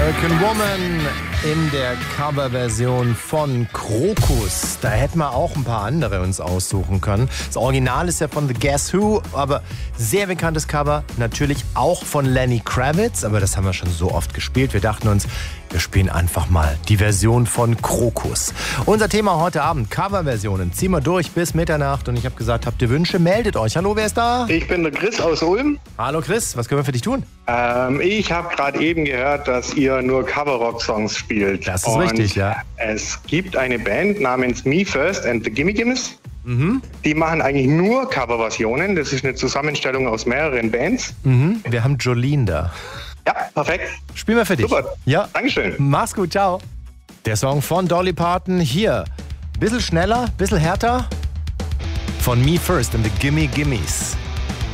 American Woman in der Coverversion von Krokus. Da hätten wir auch ein paar andere uns aussuchen können. Das Original ist ja von The Guess Who, aber sehr bekanntes Cover. Natürlich auch von Lenny Kravitz, aber das haben wir schon so oft gespielt. Wir dachten uns, wir spielen einfach mal die Version von Krokus. Unser Thema heute Abend, Coverversionen. Ziehen wir durch bis Mitternacht und ich habe gesagt, habt ihr Wünsche, meldet euch. Hallo, wer ist da? Ich bin der Chris aus Ulm. Hallo Chris, was können wir für dich tun? Ich habe gerade eben gehört, dass ihr nur Cover-Rock-Songs spielt. Das ist richtig, ja. Es gibt eine Band namens Me First and the Gimme Gimmes. Die machen eigentlich nur Coverversionen. Das ist eine Zusammenstellung aus mehreren Bands. Wir haben Jolene da. Ja, perfekt. Spielen wir für dich. Super. Ja. Dankeschön. Mach's gut, ciao. Der Song von Dolly Parton hier. Bisschen schneller, bisschen härter. Von Me First and the Gimme Gimmes.